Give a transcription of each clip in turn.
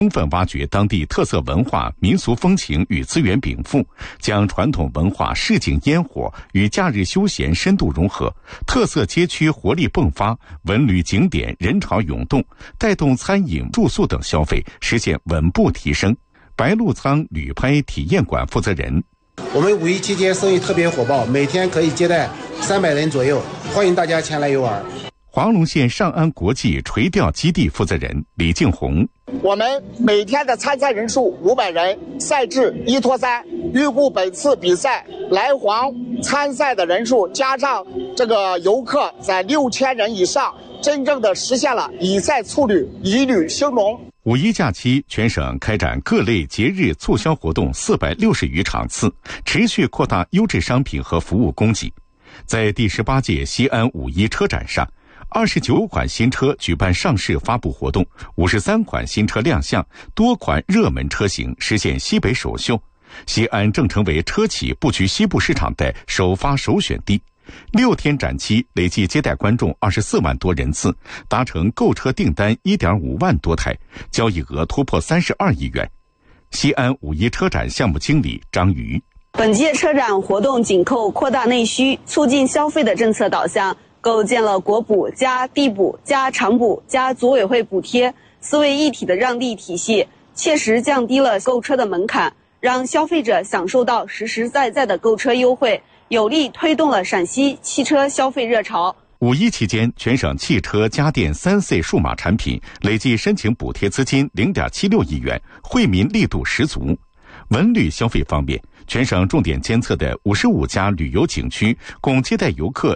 充分挖掘当地特色文化、民俗风情与资源禀赋，将传统文化、市井烟火与假日休闲深度融合，特色街区活力迸发，文旅景点人潮涌动，带动餐饮、住宿等消费实现稳步提升。白鹿仓旅拍体验馆负责人： 我们五一期间生意特别火爆，每天可以接待300人左右，欢迎大家前来游玩。 华龙县上安国际垂钓基地负责人李敬红： 我们每天的参赛人数500人，赛制1拖3，预估本次比赛来黄参赛的人数加上这个游客在6000人以上，真正的实现了以赛促旅，以旅兴隆。 五一假期，全省开展各类节日促销活动460余场次，持续扩大优质商品和服务供给。在第18届西安五一车展上，29款新车举办上市发布活动，53款新车亮相，多款热门车型实现西北首秀。西安正成为车企布局西部市场的首发首选地。6天展期累计接待观众24万多人次，达成购车订单1.5万多台，交易额突破32亿元。西安五一车展项目经理张瑜： 本届车展活动紧扣扩大内需、促进消费的政策导向，构建了国补加地补加场补加组委会补贴4位一体的让利体系，切实降低了购车的门槛，让消费者享受到实实在在的购车优惠，有力推动了陕西汽车消费热潮。 五一期间，全省汽车家电3C 数码产品累计申请补贴资金0.76亿元，惠民力度十足。文旅消费方面，全省重点监测的55家旅游景区共接待游客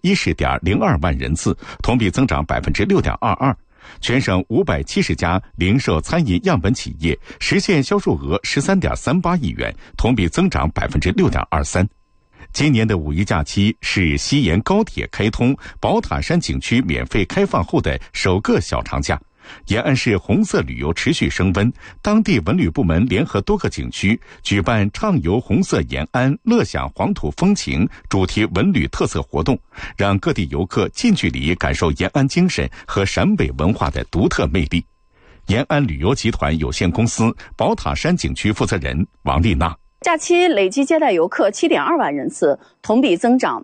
610.02万人次，同比增长6.22%。全省570家零售餐饮样本企业实现销售额13.38亿元，同比增长6.23%。今年的五一假期是西延高铁开通、宝塔山景区免费开放后的首个小长假。延安市红色旅游持续升温，当地文旅部门联合多个景区举办畅游红色延安、乐享黄土风情主题文旅特色活动，让各地游客近距离感受延安精神和陕北文化的独特魅力。延安旅游集团有限公司宝塔山景区负责人王丽娜： 假期累计接待游客7.2万人次，同比增长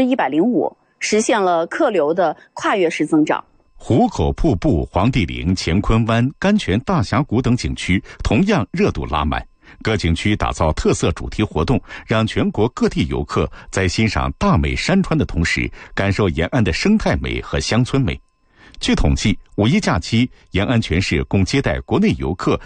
105%，实现了客流的跨越式增长。 壶口瀑布、黄帝陵、乾坤湾、甘泉大峡谷等景区同样热度拉满，各景区打造特色主题活动，让全国各地游客在欣赏大美山川的同时，感受延安的生态美和乡村美。据统计，五一假期，延安全市共接待国内游客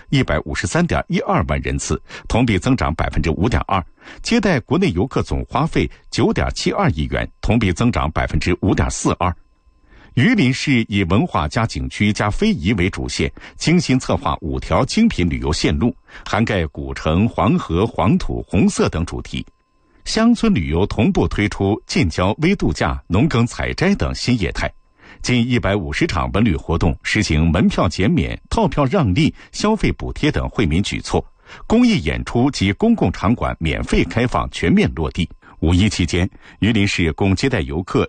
153.12万人次，同比增长5.2%，接待国内游客总花费9.72亿元，同比增长5.42%。榆林市以文化加景区加非遗为主线，精心策划5条精品旅游线路，涵盖古城、黄河、黄土、红色等主题。乡村旅游同步推出近郊微度假、农耕采摘等新业态。近150场文旅活动实行门票减免、套票让利、消费补贴等惠民举措，公益演出及公共场馆免费开放全面落地。五一期间，榆林市共接待游客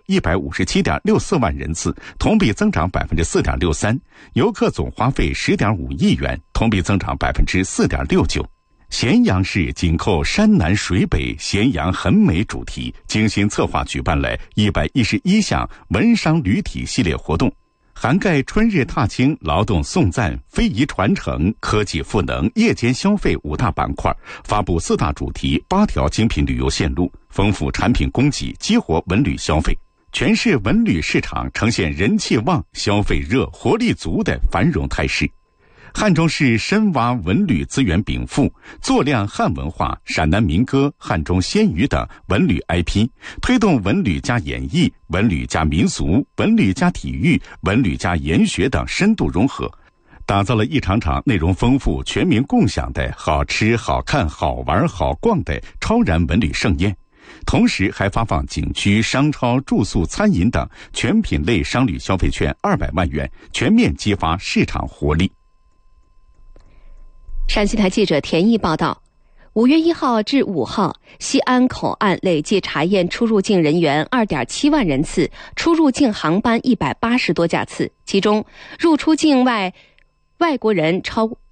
157.64万人次，同比增长4.63%，游客总花费10.5亿元，同比增长4.69%。咸阳市紧扣山南水北、咸阳很美主题，精心策划举办了111项文商旅体系列活动，涵盖春日踏青、劳动颂赞、非遗传承、科技赋能、夜间消费5大板块，发布4大主题、8条精品旅游线路，丰富产品供给，激活文旅消费。全市文旅市场呈现人气旺、消费热、活力足的繁荣态势。汉中市深挖文旅资源禀赋，做亮汉文化、陕南民歌、汉中鲜鱼等文旅 IP， 推动文旅加演艺、文旅加民俗、文旅加体育、文旅加研学等深度融合，打造了一场场内容丰富、全民共享的好吃、好看、好玩、好逛的超然文旅盛宴。同时还发放景区、商超、住宿、餐饮等全品类商旅消费券200万元，全面激发市场活力。 陕西台记者田毅报道，5月1号至5号，西安口岸累计查验出入境人员2.7万人次，出入境航班180多架次，其中入出境外国人超